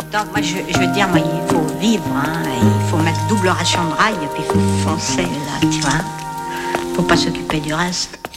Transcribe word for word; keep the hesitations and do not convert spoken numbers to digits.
Donc moi je, je veux dire, moi, il faut vivre, hein, il faut mettre double ration de rail et puis foncer là, tu vois. Faut pas s'occuper du reste.